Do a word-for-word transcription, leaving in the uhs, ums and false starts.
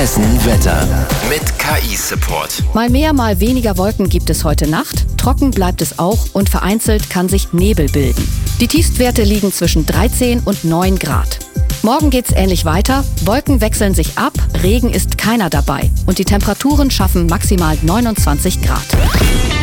Hessen Wetter mit K I-Support. Mal mehr, mal weniger Wolken gibt es heute Nacht. Trocken bleibt es auch und vereinzelt kann sich Nebel bilden. Die Tiefstwerte liegen zwischen dreizehn und neun Grad. Morgen geht's ähnlich weiter. Wolken wechseln sich ab, Regen ist keiner dabei. Und die Temperaturen schaffen maximal neunundzwanzig Grad.